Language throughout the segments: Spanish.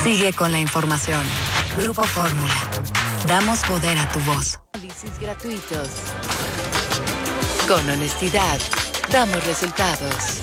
Sigue con la información. Grupo Fórmula. Damos poder a tu voz. Análisis gratuitos. Con honestidad, damos resultados.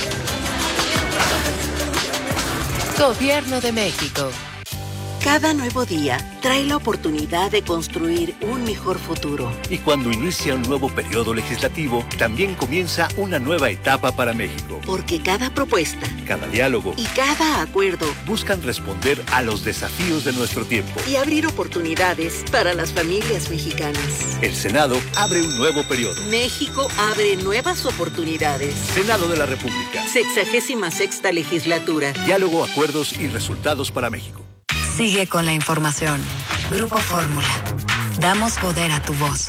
Gobierno de México. Cada nuevo día trae la oportunidad de construir un mejor futuro. Y cuando inicia un nuevo periodo legislativo, también comienza una nueva etapa para México. Porque cada propuesta, cada diálogo y cada acuerdo buscan responder a los desafíos de nuestro tiempo y abrir oportunidades para las familias mexicanas. El Senado abre un nuevo periodo. México abre nuevas oportunidades. Senado de la República. 66ª legislatura. Diálogo, acuerdos y resultados para México. Sigue con la información. Grupo Fórmula. Damos poder a tu voz.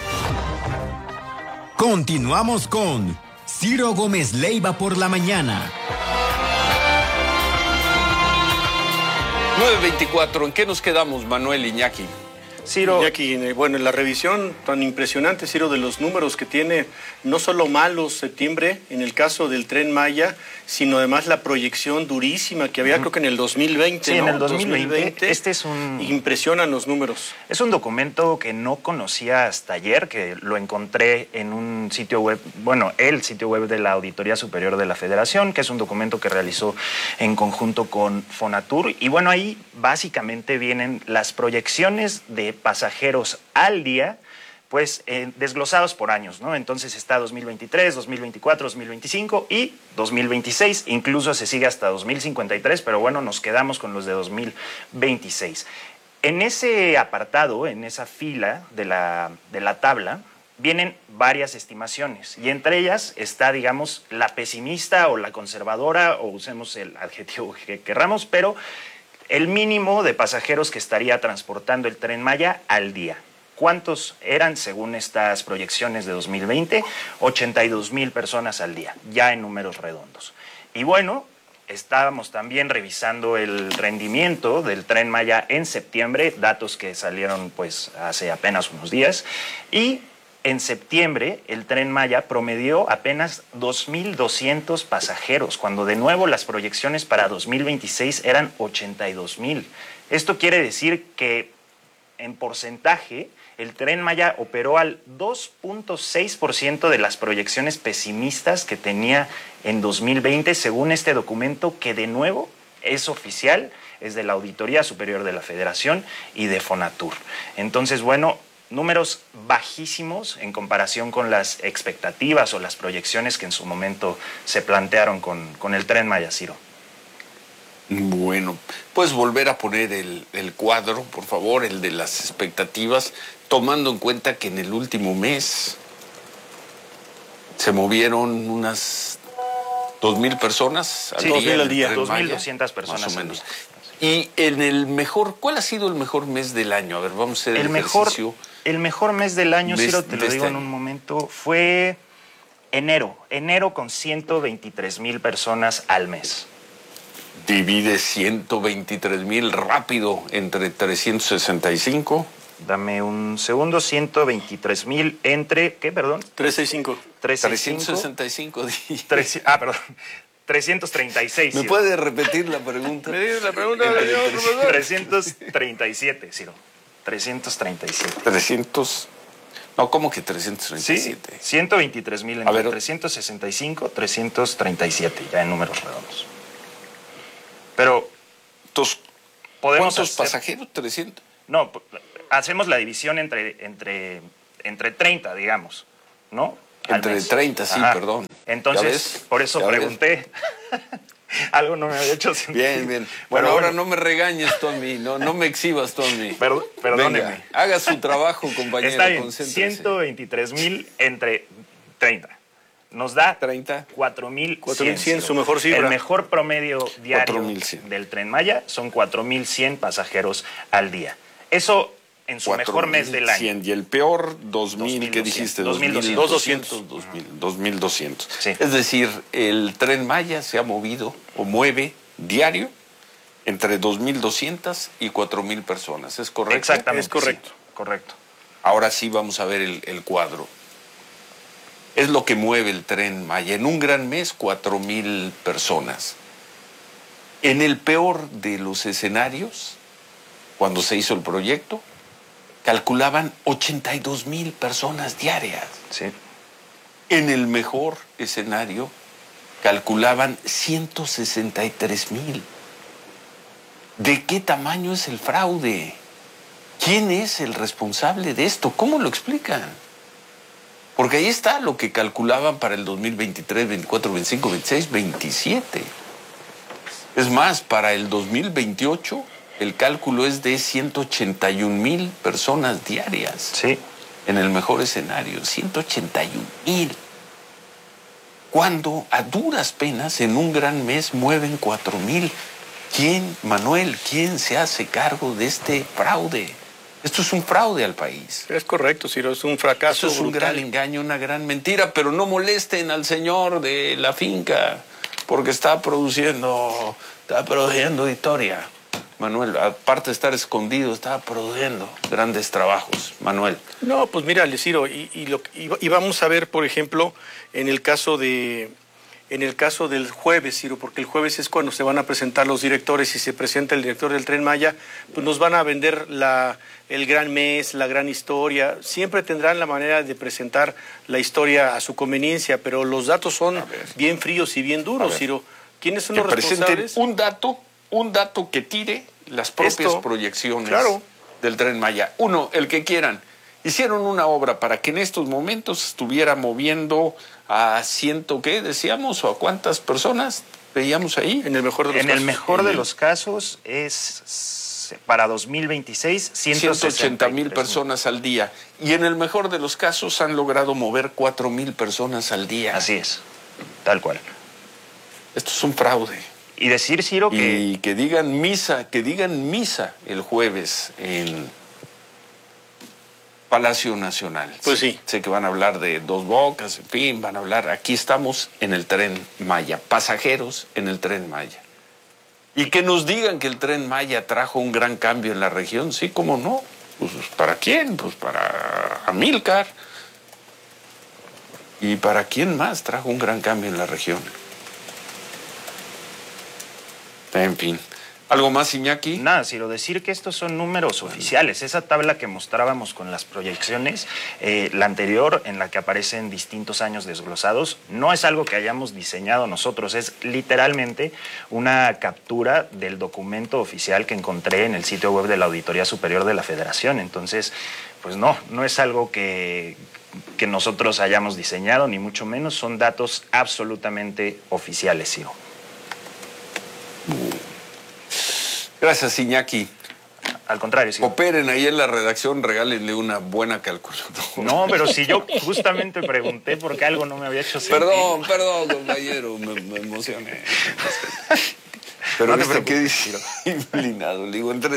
Continuamos con Ciro Gómez Leiva por la mañana. 9:24, ¿en qué nos quedamos, Manuel Iñaki? Ciro. Iñaki, bueno, en la revisión tan impresionante, Ciro, de los números que tiene, no solo malos septiembre, en el caso del Tren Maya, sino además la proyección durísima que había, creo que en el 2020, sí, ¿no? en el 2020. Este es impresionan los números. Es un documento que no conocía hasta ayer, que lo encontré en un sitio web, bueno, el sitio web de la Auditoría Superior de la Federación, que es un documento que realizó en conjunto con Fonatur. Y bueno, ahí básicamente vienen las proyecciones de pasajeros al día, pues desglosados por años, ¿no? Entonces está 2023, 2024, 2025 y 2026, incluso se sigue hasta 2053, pero bueno, nos quedamos con los de 2026. En ese apartado, en esa fila de la tabla, vienen varias estimaciones y entre ellas está, digamos, la pesimista o la conservadora, o usemos el adjetivo que querramos, pero el mínimo de pasajeros que estaría transportando el Tren Maya al día. ¿Cuántos eran según estas proyecciones de 2020? 82,000 personas al día, ya en números redondos. Y bueno, estábamos también revisando el rendimiento del Tren Maya en septiembre, datos que salieron pues hace apenas unos días, y en septiembre el Tren Maya promedió apenas 2,200 pasajeros, cuando de nuevo las proyecciones para 2026 eran 82,000. Esto quiere decir que en porcentaje el Tren Maya operó al 2.6% de las proyecciones pesimistas que tenía en 2020, según este documento que de nuevo es oficial, es de la Auditoría Superior de la Federación y de Fonatur. Entonces, bueno, números bajísimos en comparación con las expectativas o las proyecciones que en su momento se plantearon con el Tren Maya, Ciro. Bueno, ¿puedes volver a poner el cuadro, por favor, el de las expectativas, tomando en cuenta que en el último mes se movieron unas 2,000 personas al día? 2,000 al día. 2,200 personas más o menos. al día. Y en el mejor, ¿cuál ha sido el mejor mes del año? A ver, vamos a hacer el ejercicio. El mejor mes del año, Ciro, te lo digo en un momento, fue enero. Enero con 123,000 personas al mes. Divide 123,000 rápido entre 365. Dame un segundo, 123,000 entre, ¿qué, perdón? 365. 365. Perdón. 336. ¿Me Ciro. puede repetir la pregunta? ¿Me dices la pregunta? 337, Ciro. 337. 300. No, ¿cómo que 337? Sí, 123,000 entre 365, 337, ya en números redondos. Pero entonces, podemos ¿cuántos pasajeros? 300. No, hacemos la división entre 30, digamos, ¿no? Entre 30, sí, ajá. Perdón. Entonces, por eso pregunté. Algo no me había hecho sentido. Bien, bien. Bueno, ahora no me regañes tú a mí, no me exhibas tú a mí. Perdóneme. Venga, haga su trabajo, compañero. Está bien, concéntrese. 123,000 entre 30. Nos da 30. 4,100. Su mejor cifra. El mejor promedio diario 4,100. del Tren Maya son 4,100 pasajeros al día. Eso en su mejor mes del año. Y el peor, 2,000, ¿qué dijiste? 2,200. 2,200. Sí. Es decir, el Tren Maya se ha movido o mueve diario entre 2,200 y 4,000 personas. ¿Es correcto? Exactamente. Es correcto. Sí, correcto. Ahora sí vamos a ver el cuadro. Es lo que mueve el Tren Maya. En un gran mes, 4,000 personas. En el peor de los escenarios, cuando se hizo el proyecto, calculaban 82,000 personas diarias. Sí. En el mejor escenario, calculaban 163,000. ¿De qué tamaño es el fraude? ¿Quién es el responsable de esto? ¿Cómo lo explican? Porque ahí está lo que calculaban para el 2023, 24, 25, 26, 27. Es más, para el 2028 el cálculo es de 181,000 personas diarias. Sí. En el mejor escenario, 181,000. Cuando a duras penas en un gran mes mueven 4,000. ¿Quién, Manuel, quién se hace cargo de este fraude? Esto es un fraude al país. Es correcto, Ciro, es un fracaso. Esto es un gran engaño, una gran mentira, pero no molesten al señor de la finca porque está produciendo historia. Manuel, aparte de estar escondido, está produciendo grandes trabajos. Manuel. No, pues mira, Ciro, y vamos a ver, por ejemplo, en el caso del jueves, Ciro, porque el jueves es cuando se van a presentar los directores y se presenta el director del Tren Maya, pues nos van a vender el gran mes, la gran historia. Siempre tendrán la manera de presentar la historia a su conveniencia, pero los datos son bien fríos y bien duros, Ciro. ¿Quiénes son los responsables? Un dato que tire las propias proyecciones del Tren Maya. Uno, el que quieran. Hicieron una obra para que en estos momentos estuviera moviendo a ¿qué decíamos? ¿O a cuántas personas veíamos ahí? En el mejor de los casos. En el mejor de los casos es para 2026 180,000 personas al día. Y en el mejor de los casos han logrado mover 4,000 personas al día. Así es, tal cual. Esto es un fraude. Y decir, Ciro, que... Y que digan misa el jueves en Palacio Nacional. Pues sí. Sé que van a hablar de Dos Bocas, en fin, van a hablar. Aquí estamos en el Tren Maya, pasajeros en el Tren Maya. Y que nos digan que el Tren Maya trajo un gran cambio en la región, sí, ¿cómo no? Pues, ¿para quién? Pues para Amílcar. ¿Y para quién más trajo un gran cambio en la región? En fin. ¿Algo más, Iñaki? Nada, Ciro, decir que estos son números oficiales. Esa tabla que mostrábamos con las proyecciones, la anterior, en la que aparecen distintos años desglosados, no es algo que hayamos diseñado nosotros, es literalmente una captura del documento oficial que encontré en el sitio web de la Auditoría Superior de la Federación. Entonces, pues no es algo que nosotros hayamos diseñado, ni mucho menos, son datos absolutamente oficiales, Ciro. Gracias, Iñaki. Al contrario, sí. Operen ahí en la redacción, regálenle una buena calculadora. No, pero si yo justamente pregunté porque algo no me había hecho sentido. Perdón, compañero, me emocioné. Pero no ¿qué dice? Inclinado, le digo, entre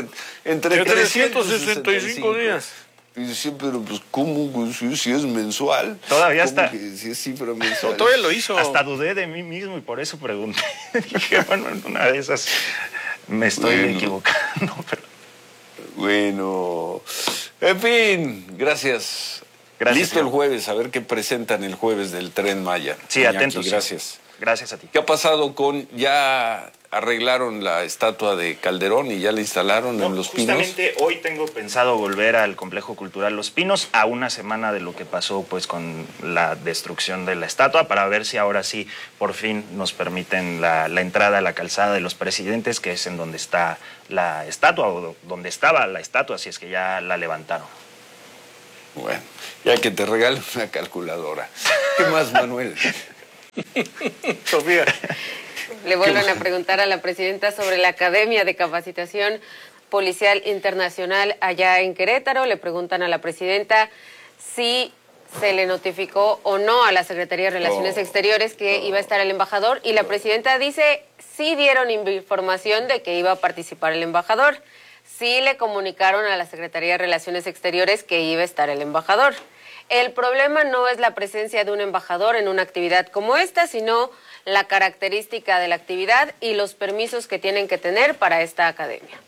365 días. Y dice, pero pues, ¿cómo? Si es mensual. Todavía está. Si es cifra mensual. No, todavía lo hizo. Hasta dudé de mí mismo y por eso pregunté. Dije, bueno, en una de esas me estoy equivocando. Pero... Bueno, en fin, gracias. Listo señor. El jueves, a ver qué presentan el jueves del Tren Maya. Sí, Iñaki, atentos. Gracias. Gracias a ti. ¿Qué ha pasado ya arreglaron la estatua de Calderón y ya la instalaron en Los Pinos? Justamente hoy tengo pensado volver al Complejo Cultural Los Pinos a una semana de lo que pasó pues con la destrucción de la estatua para ver si ahora sí por fin nos permiten la entrada a la calzada de los presidentes, que es en donde está la estatua o donde estaba la estatua, si es que ya la levantaron. Bueno, ya que te regalen una calculadora. ¿Qué más, Manuel? Sofía. Le vuelven a preguntar a la presidenta sobre la Academia de Capacitación Policial Internacional allá en Querétaro. Le preguntan a la presidenta si se le notificó o no a la Secretaría de Relaciones Exteriores que iba a estar el embajador, y la presidenta dice sí dieron información de que iba a participar el embajador. Sí le comunicaron a la Secretaría de Relaciones Exteriores que iba a estar el embajador. El problema no es la presencia de un embajador en una actividad como esta, sino la característica de la actividad y los permisos que tienen que tener para esta academia.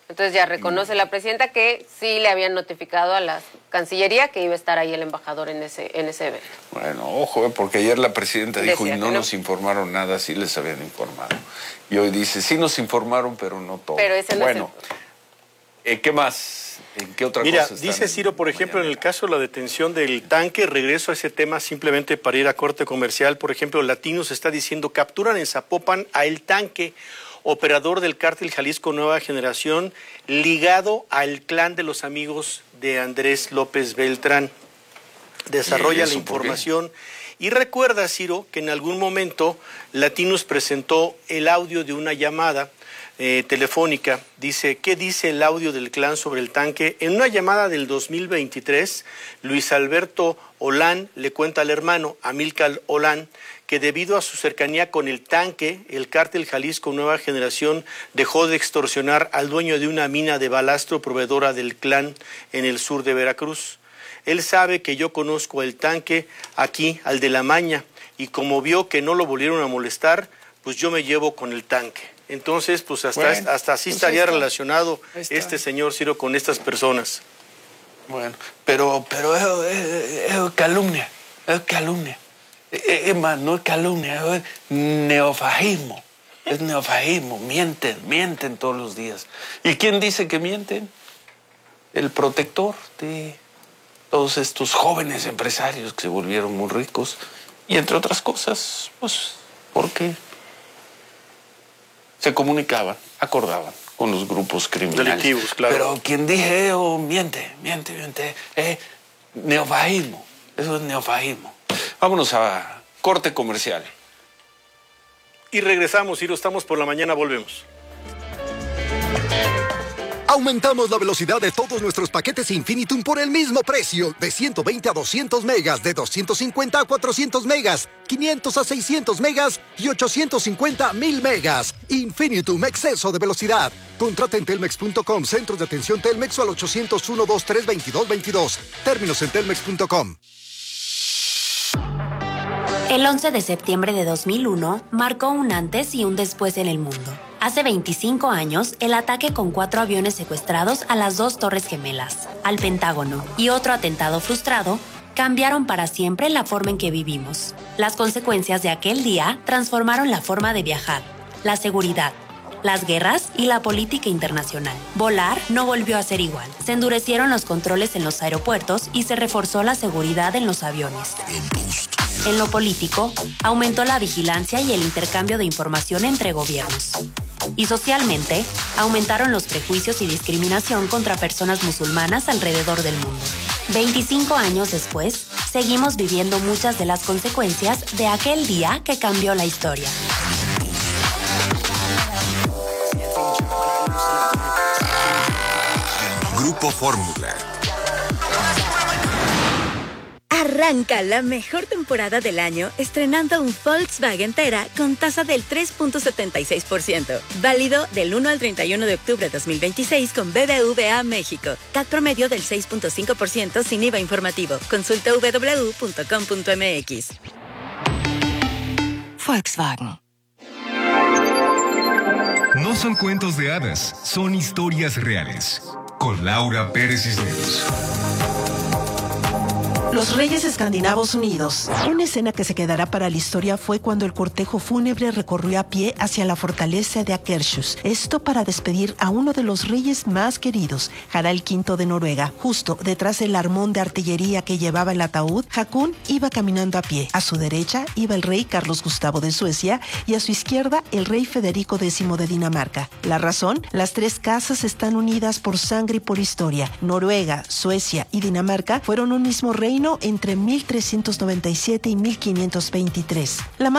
Entonces ya reconoce la presidenta que sí le habían notificado a la Cancillería que iba a estar ahí el embajador en ese evento. Bueno, ojo, porque ayer la presidenta dijo Decía y no nos informaron nada, sí les habían informado. Y hoy dice, sí nos informaron, pero no todo. Pero ese no bueno, ¿qué más? ¿En qué otra Mira, cosa están dice Ciro, por ejemplo, en el caso de la detención del tanque, regreso a ese tema simplemente para ir a corte comercial. Por ejemplo, Latinos está diciendo, capturan en Zapopan a El Tanque, operador del cártel Jalisco Nueva Generación, ligado al clan de los amigos de Andrés López Beltrán. Desarrolla la información. Y recuerda, Ciro, que en algún momento Latinos presentó el audio de una llamada telefónica. Dice, ¿qué dice el audio del clan sobre el tanque? En una llamada del 2023, Luis Alberto Olán le cuenta al hermano Amílcar Olán que debido a su cercanía con el tanque, el cártel Jalisco Nueva Generación dejó de extorsionar al dueño de una mina de balastro proveedora del clan en el sur de Veracruz. Él sabe que yo conozco el tanque aquí, al de la Maña, y como vio que no lo volvieron a molestar, pues yo me llevo con el tanque. Entonces, pues hasta así estaría relacionado este señor Ciro con estas personas. Bueno, pero es calumnia, es calumnia. Es más, no es calumnia, es neofascismo. Es neofascismo, mienten todos los días. ¿Y quién dice que mienten? El protector de todos estos jóvenes empresarios que se volvieron muy ricos. Y entre otras cosas, pues, porque se comunicaban, acordaban con los grupos criminales. Delictivos, claro. Pero quien dije, miente. Neofascismo. Eso es neofascismo. Vámonos a corte comercial. Y regresamos, Ciro, estamos por la mañana, volvemos. Aumentamos la velocidad de todos nuestros paquetes Infinitum por el mismo precio. De 120 a 200 megas, de 250 a 400 megas, 500 a 600 megas y 850 a 1000 megas. Infinitum, exceso de velocidad. Contrata en telmex.com, centros de atención Telmex o al 801-232-2222. Términos en telmex.com. El 11 de septiembre de 2001 marcó un antes y un después en el mundo. Hace 25 años, el ataque con 4 aviones secuestrados a las 2 Torres Gemelas, al Pentágono y otro atentado frustrado cambiaron para siempre la forma en que vivimos. Las consecuencias de aquel día transformaron la forma de viajar, la seguridad, las guerras y la política internacional. Volar no volvió a ser igual. Se endurecieron los controles en los aeropuertos y se reforzó la seguridad en los aviones. En lo político, aumentó la vigilancia y el intercambio de información entre gobiernos. Y socialmente, aumentaron los prejuicios y discriminación contra personas musulmanas alrededor del mundo. 25 años después, seguimos viviendo muchas de las consecuencias de aquel día que cambió la historia. Grupo Fórmula. Arranca la mejor temporada del año estrenando un Volkswagen Tera con tasa del 3.76%. Válido del 1 al 31 de octubre de 2026 con BBVA México. CAT promedio del 6.5% sin IVA informativo. Consulta www.com.mx. Volkswagen. No son cuentos de hadas, son historias reales. Con Laura Pérez Cisneros. Los Reyes Escandinavos Unidos. Una escena que se quedará para la historia fue cuando el cortejo fúnebre recorrió a pie hacia la fortaleza de Akershus. Esto para despedir a uno de los reyes más queridos, Harald V de Noruega. Justo detrás del armón de artillería que llevaba el ataúd, Hakon iba caminando a pie. A su derecha iba el rey Carlos Gustavo de Suecia y a su izquierda el rey Federico X de Dinamarca. La razón, las tres casas están unidas por sangre y por historia. Noruega, Suecia y Dinamarca fueron un mismo reino entre 1397 y 1523. La